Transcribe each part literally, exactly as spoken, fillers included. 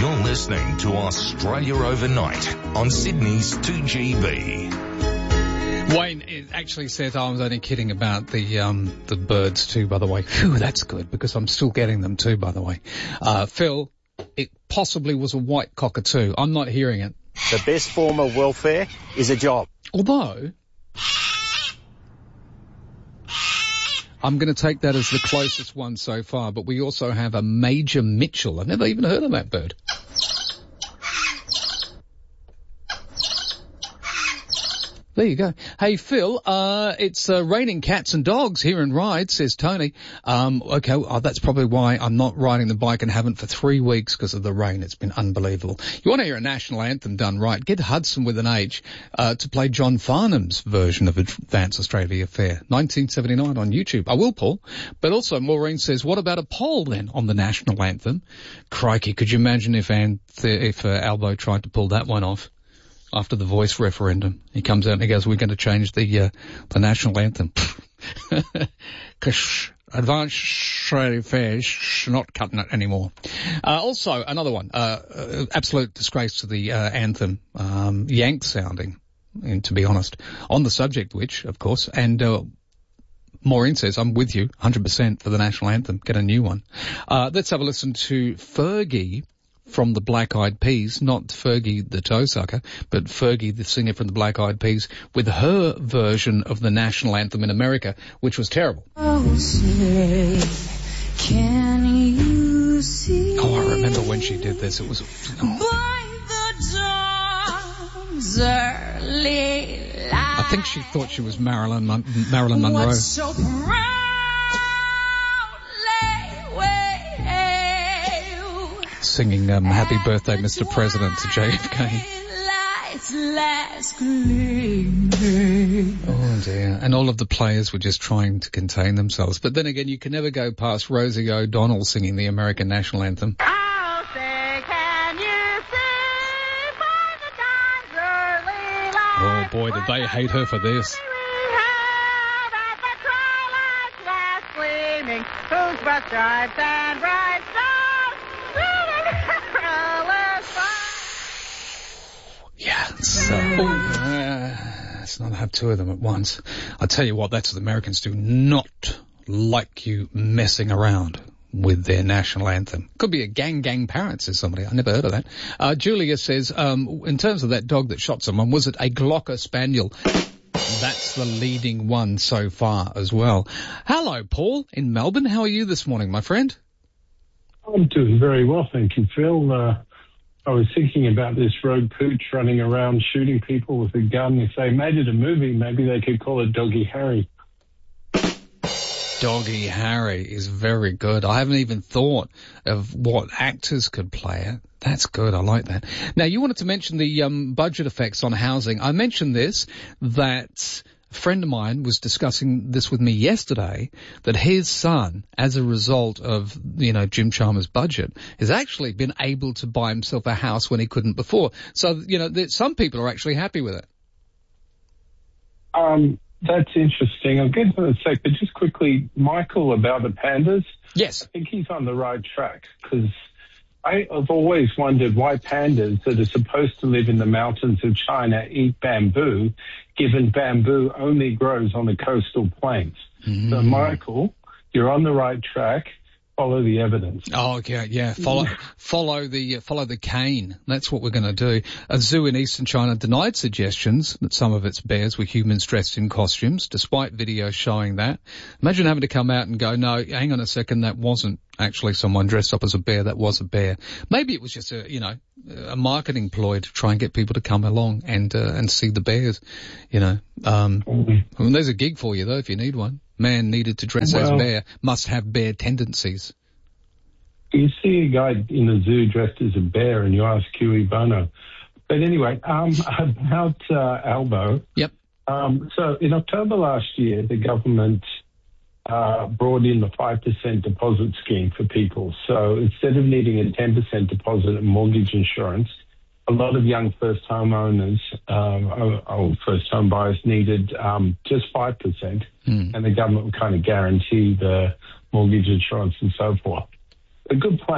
You're listening to Australia Overnight on Sydney's two G B. Wayne it actually says, oh, I was only kidding about the um the birds too, by the way. Phew, that's good, because I'm still getting them too, by the way. Uh, Phil, it possibly was a white cockatoo. I'm not hearing it. The best form of welfare is a job. Although, I'm going to take that as the closest one so far, but we also have a Major Mitchell. I've never even heard of that bird. There you go. Hey, Phil, uh, it's uh, raining cats and dogs here in Ryde, says Tony. Um, okay, well, that's probably why I'm not riding the bike and haven't for three weeks because of the rain. It's been unbelievable. You want to hear a national anthem done right? Get Hudson with an H uh, to play John Farnham's version of Advance Australia Fair, nineteen seventy-nine on YouTube. I will, Paul. But also, Maureen says, what about a poll then on the national anthem? Crikey, could you imagine if, Anth- if uh, Albo tried to pull that one off? After the Voice referendum, he comes out and he goes, we're going to change the uh, the national anthem. Because Advance Australia Fair is not cutting it anymore. Uh, also, another one, uh, uh, absolute disgrace to the uh, anthem, um, Yank sounding, and to be honest, on the subject which, of course, and uh, Maureen says, I'm with you, one hundred percent for the national anthem, get a new one. Uh, let's have a listen to Fergie from the Black Eyed Peas, not Fergie the toe sucker, but Fergie the singer from the Black Eyed Peas, with her version of the national anthem in America, which was terrible. Oh, say, can you see? Oh, I remember when she did this. It was oh. By the dawn's early light, I think she thought she was Marilyn Mon- Marilyn Monroe. What's so Singing um, Happy Birthday, Mister President to J F K. Oh dear. And all of the players were just trying to contain themselves. But then again, you can never go past Rosie O'Donnell singing the American national anthem. I'll say, can you see by the dawn's early light? Oh boy, did they hate her for this. Whose broad stripes and bright stars, yeah, so, uh, let's not have two of them at once. I tell you what, that's what Americans do, not like you messing around with their national anthem. Could be a gang gang parrot, says somebody. I never heard of that. Uh, Julia says, um, in terms of that dog that shot someone, was it a Glocker Spaniel? That's the leading one so far as well. Hello, Paul, in Melbourne. How are you this morning, my friend? I'm doing very well, thank you, Phil. Uh, I was thinking about this rogue pooch running around shooting people with a gun. If they made it a movie, maybe they could call it Doggy Harry. Doggy Harry is very good. I haven't even thought of what actors could play it. That's good. I like that. Now, you wanted to mention the um, budget effects on housing. I mentioned this, that a friend of mine was discussing this with me yesterday, that his son, as a result of, you know, Jim Chalmers' budget, has actually been able to buy himself a house when he couldn't before. So, you know, that some people are actually happy with it. Um, that's interesting. I'll get to that in a sec, but just quickly, Michael, about the pandas. Yes. I think he's on the right track, because I've always wondered why pandas that are supposed to live in the mountains of China eat bamboo, given bamboo only grows on the coastal plains. Mm. So, Michael, you're on the right track. Follow the evidence. Oh, okay, yeah. Follow, follow the, uh, follow the cane. That's what we're going to do. A zoo in eastern China denied suggestions that some of its bears were humans dressed in costumes, despite videos showing that. Imagine having to come out and go, no, hang on a second, that wasn't actually someone dressed up as a bear, that was a bear. Maybe it was just a, you know, a marketing ploy to try and get people to come along and, uh, and see the bears, you know. Um, I mean, there's a gig for you though, if you need one. Man needed to dress well, as bear, must have bear tendencies. You see a guy in a zoo dressed as a bear and you ask Cui Bono. But anyway, um, about, uh, Albo. Yep. Um, so in October last year, the government Uh, brought in the five percent deposit scheme for people. So instead of needing a ten percent deposit and mortgage insurance, a lot of young first-home owners, um, or, or first-home buyers needed um, just five percent, mm. and the government would kind of guarantee the mortgage insurance and so forth. A good plan.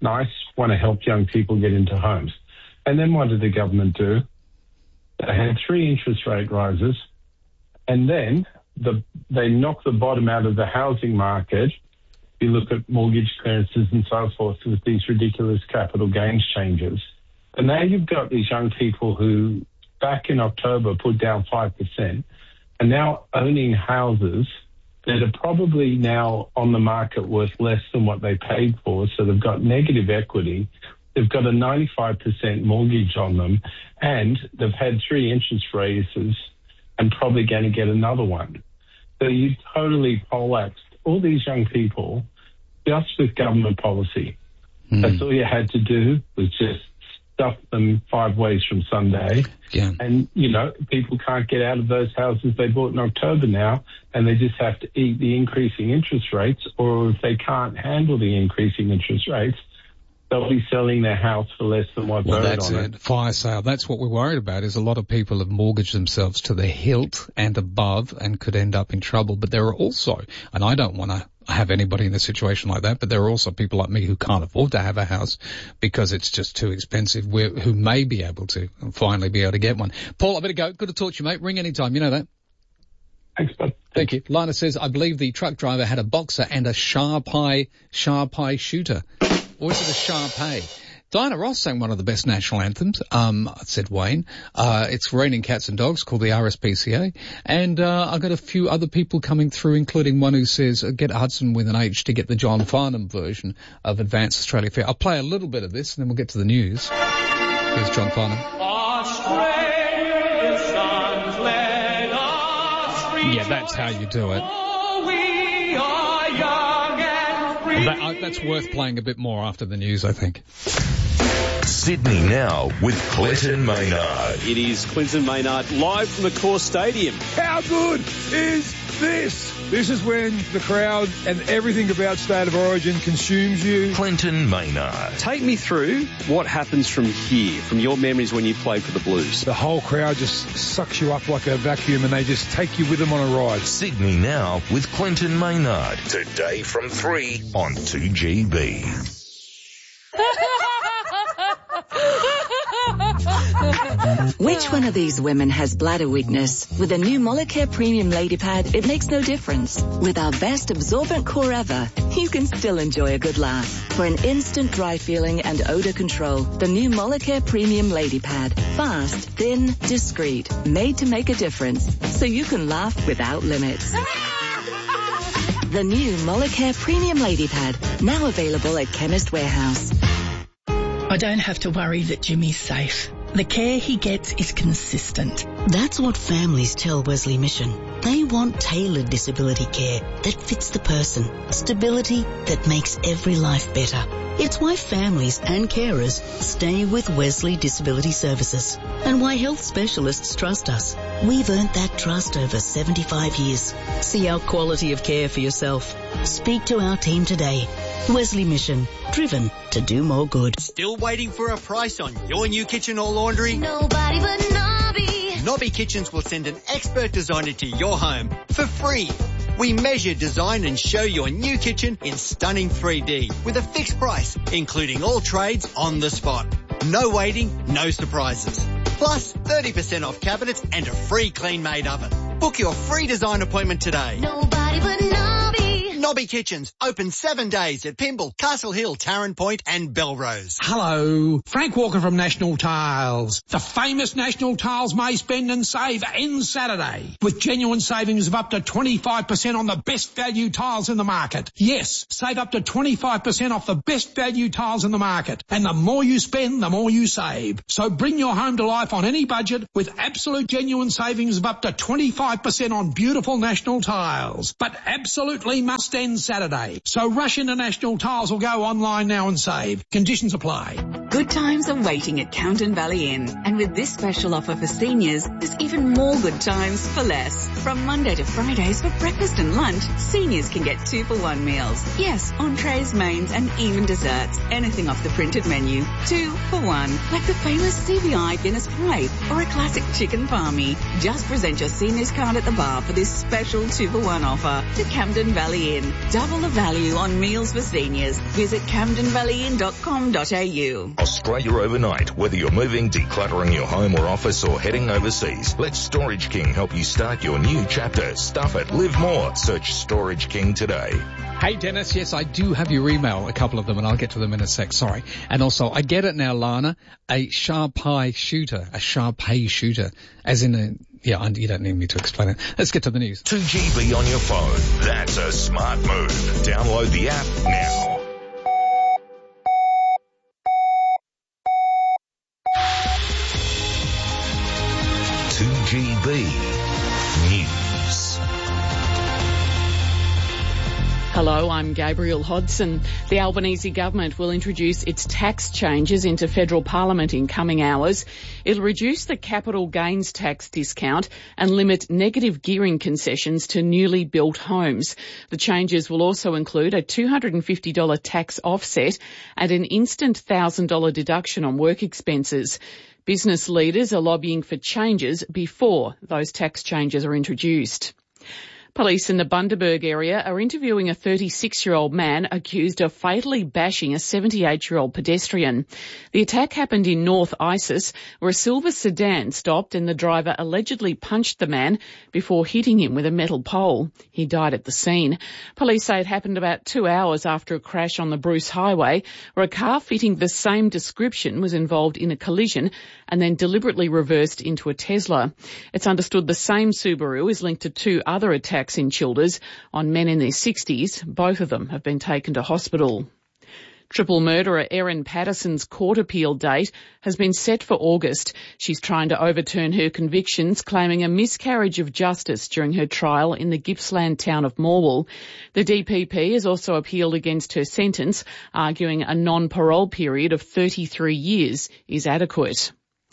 nice, want to help young people get into homes. And then what did the government do? They had three interest rate rises, and then the, they knocked the bottom out of the housing market. You look at mortgage clearances and so forth with these ridiculous capital gains changes. And now you've got these young people who back in October put down five percent and now owning houses that are probably now on the market worth less than what they paid for. So they've got negative equity. They've got a ninety-five percent mortgage on them, and they've had three interest raises and probably going to get another one. So you totally poleaxed all these young people just with government policy. Mm. That's all you had to do was just stuff them five ways from Sunday. Yeah. And, you know, people can't get out of those houses they bought in October now, and they just have to eat the increasing interest rates, or if they can't handle the increasing interest rates, they'll be selling their house for less than what well, they're that's on it. it. Fire sale. That's what we're worried about, is a lot of people have mortgaged themselves to the hilt and above and could end up in trouble. But there are also, and I don't want to have anybody in a situation like that, but there are also people like me who can't afford to have a house because it's just too expensive, we're, who may be able to and finally be able to get one. Paul, I better go. Good to talk to you, mate. Ring anytime. You know that. Thanks, bud. Thank you. Lana says, I believe the truck driver had a boxer and a Sharpei, Sharpei shooter. Or is it a Sharpei? Diana Ross sang one of the best national anthems, um, said Wayne. Uh, it's Raining Cats and Dogs, called the R S P C A. And, uh, I've got a few other people coming through, including one who says, uh, get Hudson with an H to get the John Farnham version of Advanced Australia Fair. I'll play a little bit of this and then we'll get to the news. Here's John Farnham. Australian sons, let us rejoice. Yeah, that's how you do it. Oh, we are young and free. That, uh, that's worth playing a bit more after the news, I think. Sydney Now with Clinton Maynard. It is Clinton Maynard live from the Core Stadium. How good is this? This is when the crowd and everything about State of Origin consumes you. Clinton Maynard. Take me through what happens from here, from your memories when you played for the Blues. The whole crowd just sucks you up like a vacuum and they just take you with them on a ride. Sydney Now with Clinton Maynard. Today from three on two G B. Which one of these women has bladder weakness? With a new Molicare Premium Lady Pad, it makes no difference. With our best absorbent core ever, you can still enjoy a good laugh. For an instant dry feeling and odor control, the new Molicare Premium Lady Pad. Fast, thin, discreet, made to make a difference, so you can laugh without limits. The new Molicare Premium Lady Pad, now available at Chemist Warehouse. I don't have to worry that Jimmy's safe. The care he gets is consistent. That's what families tell Wesley Mission. They want tailored disability care that fits the person. Stability that makes every life better. It's why families and carers stay with Wesley Disability Services and why health specialists trust us. We've earned that trust over seventy-five years. See our quality of care for yourself. Speak to our team today. Wesley Mission, driven to do more good. Still waiting for a price on your new kitchen or laundry? Nobody but Nobby. Nobby Kitchens will send an expert designer to your home for free. We measure, design and show your new kitchen in stunning three D with a fixed price, including all trades on the spot. No waiting, no surprises. Plus thirty percent off cabinets and a free clean-made oven. Book your free design appointment today. Nobody but Nobby. Nobby Kitchens, open seven days at Pymble, Castle Hill, Tarrant Point and Belrose. Hello, Frank Walker from National Tiles. The famous National Tiles May Spend and Save ends Saturday with genuine savings of up to twenty-five percent on the best value tiles in the market. Yes, save up to twenty-five percent off the best value tiles in the market. And the more you spend, the more you save. So bring your home to life on any budget with absolute genuine savings of up to twenty-five percent on beautiful National Tiles. But absolutely must end Saturday. So rush into National Tiles or go online now and save. Conditions apply. Good times are waiting at Camden Valley Inn. And with this special offer for seniors, there's even more good times for less. From Monday to Fridays for breakfast and lunch, seniors can get two for one meals. Yes, entrees, mains and even desserts. Anything off the printed menu. Two for one. Like the famous C B I Guinness Pie or a classic chicken palmy. Just present your seniors card at the bar for this special two for one offer to Camden Valley Inn. Double the value on meals for seniors. Visit camden valley inn dot com dot a u. Australia overnight. Whether you're moving, decluttering your home or office, or heading overseas, let Storage King help you start your new chapter. Stuff it. Live more. Search Storage King today. Hey Dennis, yes, I do have your email, a couple of them, and I'll get to them in a sec, sorry. And also, I get it now, Lana, a Sharpei shooter, a Sharpei shooter, as in a, yeah, you don't need me to explain it. Let's get to the news. two G B on your phone. That's a smart move. Download the app now. two G B News. Hello, I'm Gabriel Hodson. The Albanese government will introduce its tax changes into federal parliament in coming hours. It'll reduce the capital gains tax discount and limit negative gearing concessions to newly built homes. The changes will also include a two hundred fifty dollars tax offset and an instant one thousand dollars deduction on work expenses. Business leaders are lobbying for changes before those tax changes are introduced. Police in the Bundaberg area are interviewing a thirty-six-year-old man accused of fatally bashing a seventy-eight-year-old pedestrian. The attack happened in North Isis, where a silver sedan stopped and the driver allegedly punched the man before hitting him with a metal pole. He died at the scene. Police say it happened about two hours after a crash on the Bruce Highway, where a car fitting the same description was involved in a collision and then deliberately reversed into a Tesla. It's understood the same Subaru is linked to two other attacks in Childers on men in their sixties. Both of them have been taken to hospital. Triple murderer Erin Patterson's court appeal date has been set for August. She's trying to overturn her convictions, claiming a miscarriage of justice during her trial in the Gippsland town of Morwell. The D P P has also appealed against her sentence, arguing a non-parole period of thirty-three years is adequate.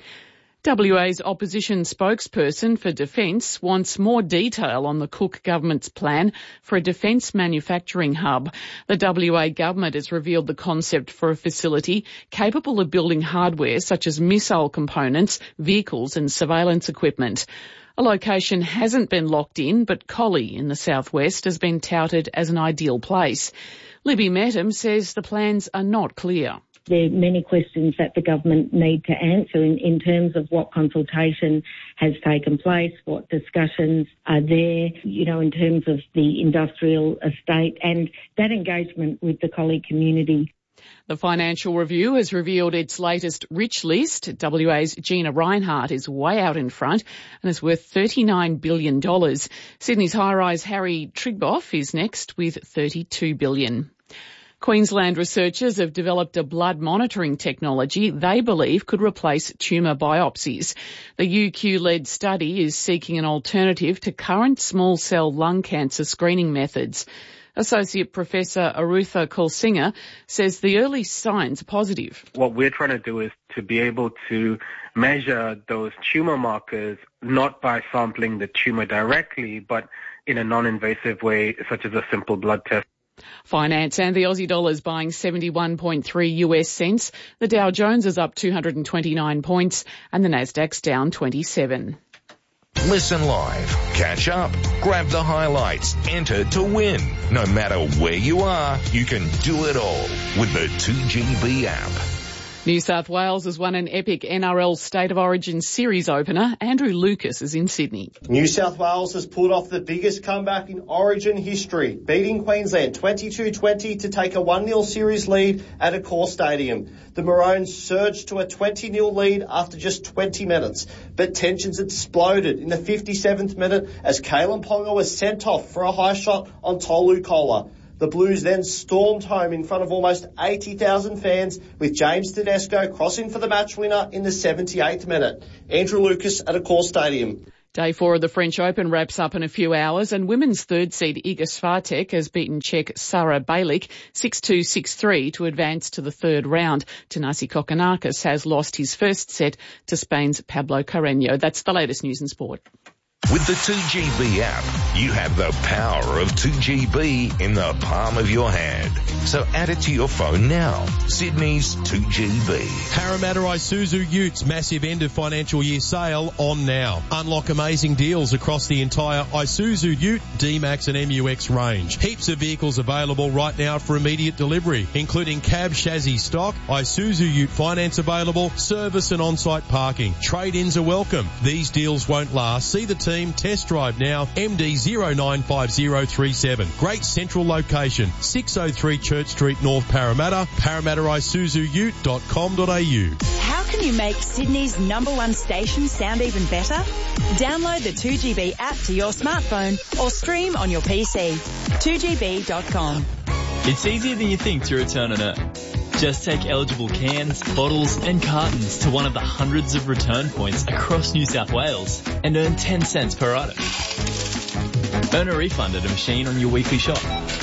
W A's opposition spokesperson for Defence wants more detail on the Cook government's plan for a defence manufacturing hub. The W A government has revealed the concept for a facility capable of building hardware such as missile components, vehicles and surveillance equipment. A location hasn't been locked in, but Collie in the southwest has been touted as an ideal place. Libby Mettam says the plans are not clear. There are many questions that the government need to answer in, in terms of what consultation has taken place, what discussions are there, you know, in terms of the industrial estate and that engagement with the colleague community. The Financial Review has revealed its latest rich list. W A's Gina Reinhardt is way out in front and is worth thirty-nine billion dollars. Sydney's high-rise Harry Trigboff is next with thirty-two billion dollars. Queensland researchers have developed a blood monitoring technology they believe could replace tumour biopsies. The U Q-led study is seeking an alternative to current small cell lung cancer screening methods. Associate Professor Arutha Kulsinger says the early signs are positive. What we're trying to do is to be able to measure those tumour markers not by sampling the tumour directly, but in a non-invasive way, such as a simple blood test. Finance and the Aussie dollar is buying seventy-one point three U S cents. The Dow Jones is up two hundred twenty-nine points and the Nasdaq's down twenty-seven. Listen live, catch up, grab the highlights, enter to win. No matter where you are, you can do it all with the two G B app. New South Wales has won an epic N R L State of Origin series opener. Andrew Lucas is in Sydney. New South Wales has pulled off the biggest comeback in Origin history, beating Queensland twenty-two twenty to take a one nil series lead at Accor Stadium. The Maroons surged to a twenty nil lead after just twenty minutes, but tensions exploded in the fifty-seventh minute as Kalen Ponga was sent off for a high shot on Tolu Kola. The Blues then stormed home in front of almost eighty thousand fans, with James Tedesco crossing for the match winner in the seventy-eighth minute. Andrew Lucas at Accor Stadium. Day four of the French Open wraps up in a few hours, and women's third seed Iga Swiatek has beaten Czech Sara Balic six two, six three to advance to the third round. Thanasi Kokkinakis has lost his first set to Spain's Pablo Carreño. That's the latest news and sport. With the two G B app, you have the power of two G B in the palm of your hand. So add it to your phone now. Sydney's two G B. Parramatta Isuzu Utes massive end of financial year sale on now. Unlock amazing deals across the entire Isuzu Ute, D-Max and M U X range. Heaps of vehicles available right now for immediate delivery, including cab chassis stock, Isuzu Ute finance available, service and on-site parking. Trade-ins are welcome. These deals won't last. See the team. Test drive now. M D zero nine five zero three seven. Great central location. six oh three Church Street, North Parramatta. Parramatta Isuzu Ute dot com dot a u. How can you make Sydney's number one station sound even better? Download the two G B app to your smartphone or stream on your P C. two G B dot com. It's easier than you think to return an earn. Just take eligible cans, bottles and cartons to one of the hundreds of return points across New South Wales and earn ten cents per item. Earn a refund at a machine on your weekly shop.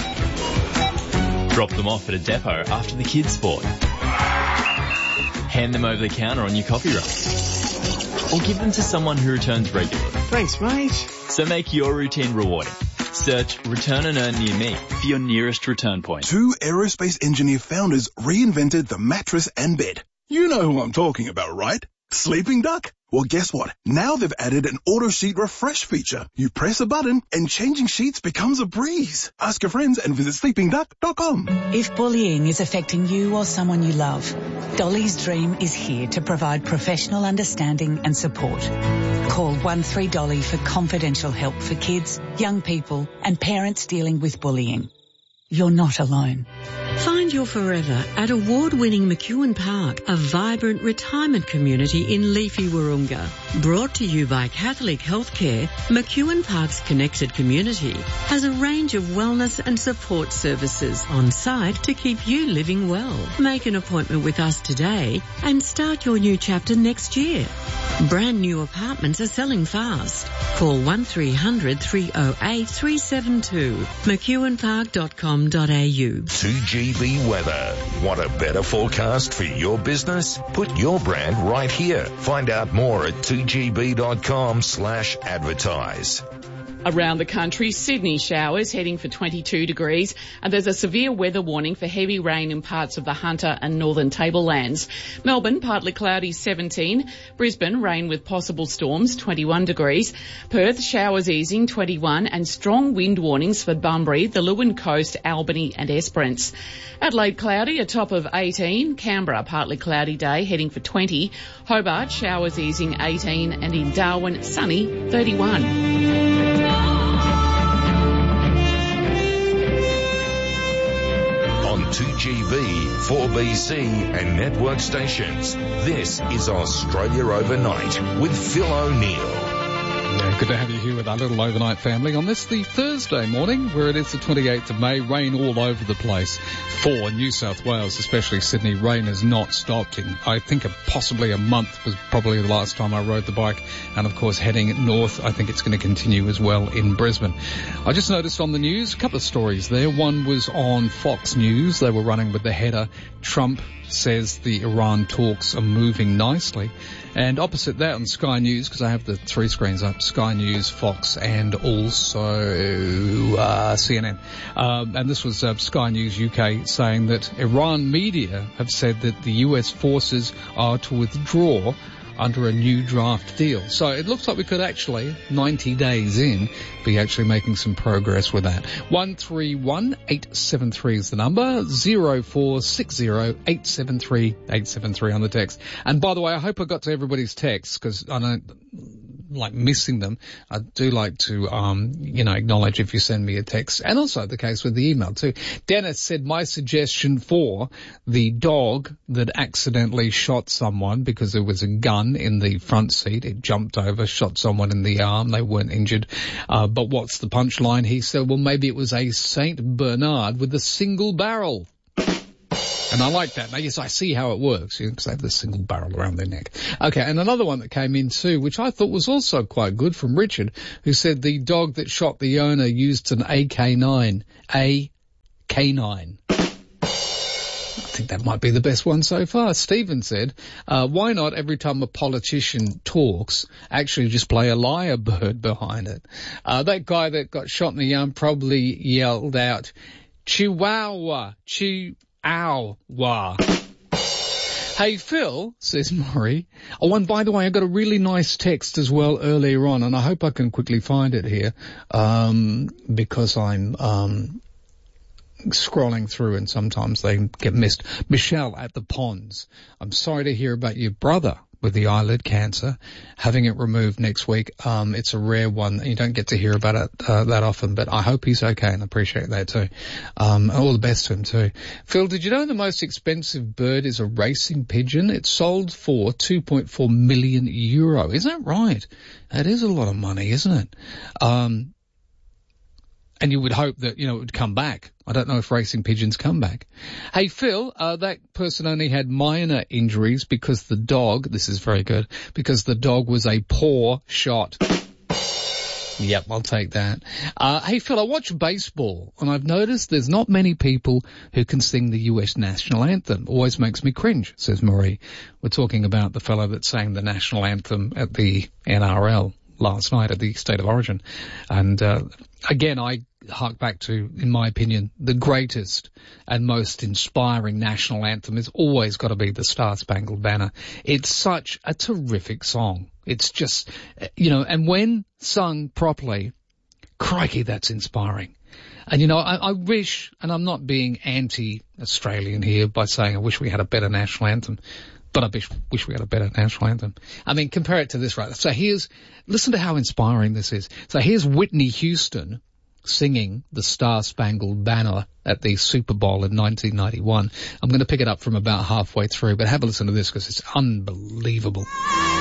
Drop them off at a depot after the kids' sport. Hand them over the counter on your coffee run. Or give them to someone who returns regularly. Thanks, mate. So make your routine rewarding. Search Return and Earn near me for your nearest return point. Two aerospace engineer founders reinvented the mattress and bed. You know who I'm talking about, right? Sleeping Duck? Well, guess what? Now they've added an auto sheet refresh feature. You press a button and changing sheets becomes a breeze. Ask your friends and visit sleeping duck dot com. If bullying is affecting you or someone you love, Dolly's Dream is here to provide professional understanding and support. Call one three Dolly for confidential help for kids, young people and parents dealing with bullying. You're not alone. Find your forever at award-winning McEwen Park, a vibrant retirement community in leafy Wahroonga. Brought to you by Catholic Healthcare, McEwen Park's connected community has a range of wellness and support services on site to keep you living well. Make an appointment with us today and start your new chapter next year. Brand new apartments are selling fast. Call one three hundred, three oh eight, three seven two. mcewen park dot com dot a u. two G B weather. Want a better forecast for your business? Put your brand right here. Find out more at two G B dot com slash advertise. Around the country, Sydney showers heading for twenty-two degrees, and there's a severe weather warning for heavy rain in parts of the Hunter and Northern Tablelands. Melbourne, partly cloudy, seventeen. Brisbane, rain with possible storms, twenty-one degrees. Perth, showers easing, twenty-one, and strong wind warnings for Bunbury, the Leeuwin Coast, Albany and Esperance. Adelaide, cloudy, a top of eighteen. Canberra, partly cloudy day, heading for twenty. Hobart, showers easing, eighteen, and in Darwin, sunny, thirty-one. On two G B, four B C and network stations, this is Australia Overnight with Phil O'Neill. Yeah, good to have you here with our little overnight family on this, the Thursday morning, where it is the twenty-eighth of May. Rain all over the place for New South Wales, especially Sydney. Rain has not stopped in, I think, a, possibly a month was probably the last time I rode the bike. And, of course, heading north, I think it's going to continue as well in Brisbane. I just noticed on the news, a couple of stories there. One was on Fox News. They were running with the header, Trump says the Iran talks are moving nicely. And opposite that on Sky News, because I have the three screens up, Sky News, Fox, and also uh, C N N. Um, and this was uh, Sky News U K saying that Iran media have said that the U S forces are to withdraw under a new draft deal. So it looks like we could actually, ninety days in, be actually making some progress with that. one three one, eight seven three is the number, zero four six zero, eight seven three, eight seven three on the text. And by the way, I hope I got to everybody's texts, because I don't like missing them. I do like to, um, you know, acknowledge if you send me a text, and also the case with the email too. Dennis said my suggestion for the dog that accidentally shot someone because there was a gun in the front seat. It jumped over, shot someone in the arm. They weren't injured. Uh, but what's the punchline? He said, well, maybe it was a Saint Bernard with a single barrel. And And I like that. Now, yes, I see how it works, because they have this single barrel around their neck. Okay, and another one that came in too, which I thought was also quite good, from Richard, who said the dog that shot the owner used an A K nine. A K nine. I think that might be the best one so far. Stephen said, uh, why not every time a politician talks, actually just play a lyrebird behind it? Uh, that guy that got shot in the arm probably yelled out, Chihuahua, Chihuahua. Hey, Phil, says Maury. Oh, and by the way, I got a really nice text as well earlier on, and I hope I can quickly find it here, um, because I'm, um, scrolling through and sometimes they get missed. Michelle at the Ponds. I'm sorry to hear about your brother with the eyelid cancer, having it removed next week. Um, it's a rare one. You don't get to hear about it uh, that often, but I hope he's okay, and I appreciate that too. Um, all the best to him too. Phil, did you know the most expensive bird is a racing pigeon? It's sold for two point four million euro. Isn't that right? That is a lot of money, isn't it? Um, And you would hope that, you know, it would come back. I don't know if racing pigeons come back. Hey, Phil, uh, that person only had minor injuries because the dog, this is very good, because the dog was a poor shot. Yep, I'll take that. Uh, hey, Phil, I watch baseball, and I've noticed there's not many people who can sing the U S national anthem. Always makes me cringe, says Marie. We're talking about the fellow that sang the national anthem at the N R L last night at the State of Origin. And, uh, again, I hark back to, in my opinion, the greatest and most inspiring national anthem has always got to be the Star Spangled Banner. It's such a terrific song. It's just, you know, and when sung properly, crikey, that's inspiring. And, you know, I, I wish, and I'm not being anti-Australian here by saying I wish we had a better national anthem, but I wish, wish we had a better national anthem. I mean, compare it to this, right? So here's, listen to how inspiring this is. So here's Whitney Houston singing the Star Spangled Banner at the Super Bowl in nineteen ninety-one. I'm going to pick it up from about halfway through, but have a listen to this because it's unbelievable.